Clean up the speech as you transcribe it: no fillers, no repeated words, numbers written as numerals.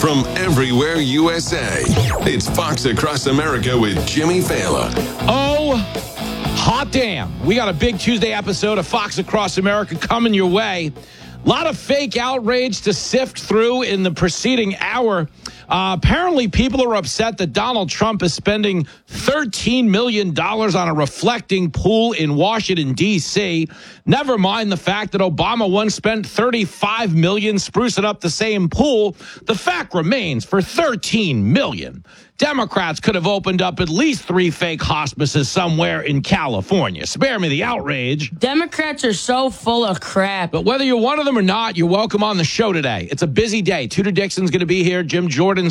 from everywhere USA. It's Fox Across America with Jimmy Fallon. Oh, hot damn. We got a big Tuesday episode of Fox Across America coming your way. A lot of fake outrage to sift through in the preceding hour. Apparently, people are upset that Donald Trump is spending $13 million on a reflecting pool in Washington, D.C. Never mind the fact that Obama once spent $35 million sprucing up the same pool. The fact remains, for $13 million, Democrats could have opened up at least 3 fake hospices somewhere in California. Spare me the outrage. Democrats are so full of crap. But whether you're one of them or not, you're welcome on the show today. It's a busy day. Tudor Dixon's going to be here. Jim Jordan